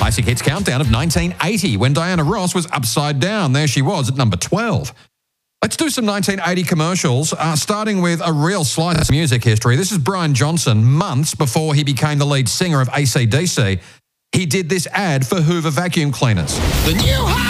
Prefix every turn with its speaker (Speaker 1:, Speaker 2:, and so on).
Speaker 1: Classic Hits Countdown of 1980 when Diana Ross was Upside Down. There she was at number 12. Let's do some 1980 commercials, starting with a real slice of music history. This is Brian Johnson, months before he became the lead singer of AC/DC. He did this ad for Hoover vacuum cleaners.
Speaker 2: The new